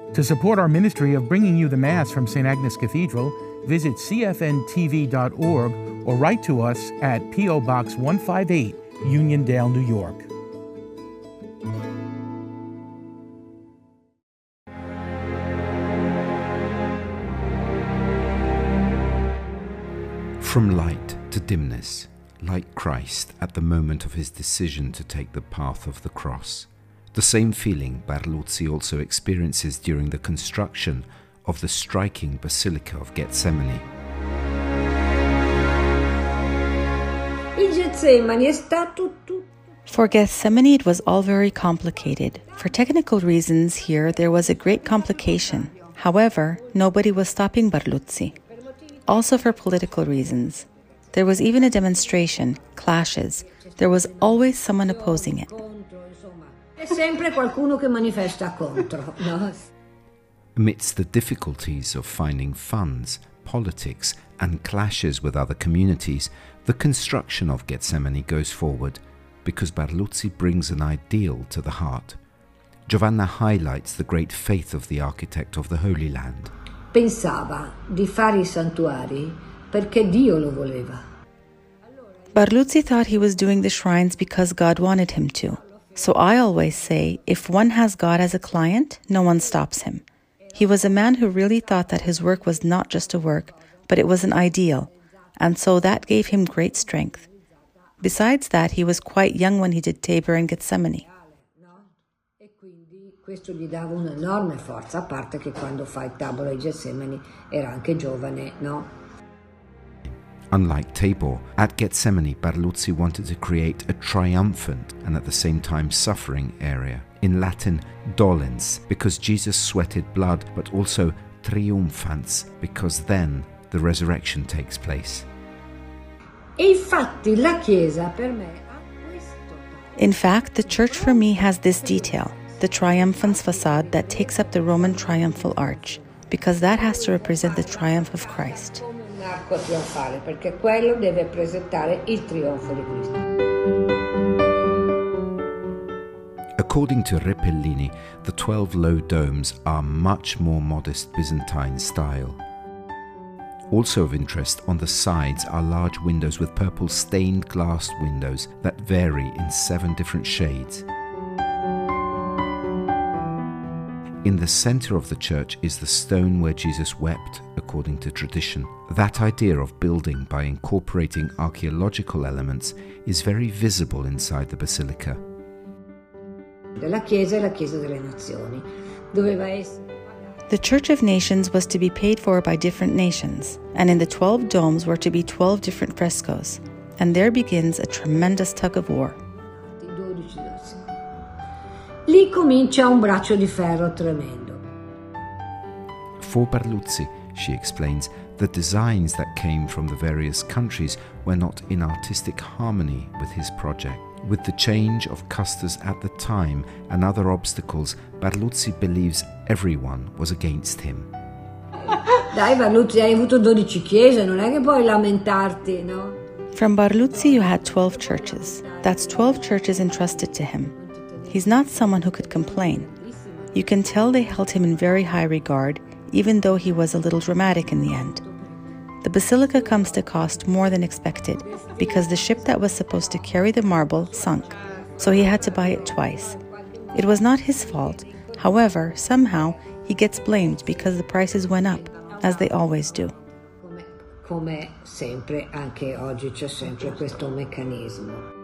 To support our ministry of bringing you the Mass from St. Agnes Cathedral, visit cfntv.org or write to us at P.O. Box 158, Uniondale, New York. From light to dimness, like Christ at the moment of his decision to take the path of the cross. The same feeling Barluzzi also experiences during the construction of the striking Basilica of Gethsemani. For Gethsemani, it was all very complicated. For technical reasons here, there was a great complication. However, nobody was stopping Barluzzi. Also for political reasons. There was even a demonstration, clashes. There was always someone opposing it. Amidst the difficulties of finding funds, politics, and clashes with other communities, the construction of Gethsemani goes forward because Barluzzi brings an ideal to the heart. Giovanna highlights the great faith of the architect of the Holy Land. Pensava di fare I santuari perché Dio lo voleva. Barluzzi thought he was doing the shrines because God wanted him to. So I always say, if one has God as a client, no one stops him. He was a man who really thought that his work was not just a work, but it was an ideal, and so that gave him great strength. Besides that, he was quite young when he did Tabor and Gethsemani. Questo gli dava un'enorme forza, a parte che quando fa il Tabor e Getsemani era anche giovane, no? Unlike Tabor, at Gethsemani, Barluzzi wanted to create a triumphant and at the same time suffering area. In Latin, dolens, because Jesus sweated blood, but also triumphans, because then the resurrection takes place. E infatti la Chiesa per me ha questo. In fact, the church for me has this detail, the triumphans facade that takes up the Roman triumphal arch, because that has to represent the triumph of Christ. Un arco trionfale, perché quello deve presentare il trionfo di Cristo. According to Repellini, the 12 low domes are much more modest Byzantine style. Also of interest, on the sides are large windows with purple stained glass windows that vary in 7 different shades. In the center of the church is the stone where Jesus wept, according to tradition. That idea of building by incorporating archaeological elements is very visible inside the basilica. La Chiesa è la Chiesa delle Nazioni. Doveva essere. The Church of Nations was to be paid for by different nations, and in the 12 domes were to be 12 different frescoes. And there begins a tremendous tug of war. Lì comincia un braccio di ferro tremendo. For Barluzzi, she explains, the designs that came from the various countries were not in artistic harmony with his project. With the change of custos at the time and other obstacles, Barluzzi believes everyone was against him. Dai Barluzzi, hai avuto 12 chiese, non è che puoi lamentarti, no? From Barluzzi you had 12 churches. That's 12 churches entrusted to him. He's not someone who could complain. You can tell they held him in very high regard, even though he was a little dramatic in the end. The basilica comes to cost more than expected, because the ship that was supposed to carry the marble sunk, so he had to buy it twice. It was not his fault. However, somehow he gets blamed because the prices went up, as they always do. Come sempre, anche oggi c'è sempre questo meccanismo.